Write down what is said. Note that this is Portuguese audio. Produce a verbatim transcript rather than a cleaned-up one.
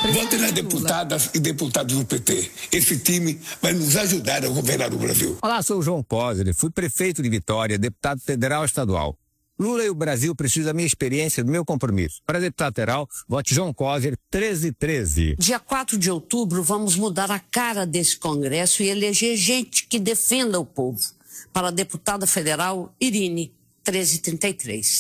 Vote nas deputadas e deputados do P T. Esse time vai nos ajudar a governar o Brasil. Olá, sou o João Coser, fui prefeito de Vitória, deputado federal e estadual. Lula e o Brasil precisam da minha experiência e do meu compromisso. Para deputado federal, vote João Coser treze treze. Dia quatro de outubro, vamos mudar a cara desse Congresso e eleger gente que defenda o povo. Para a deputada federal, Irine, treze trinta e três.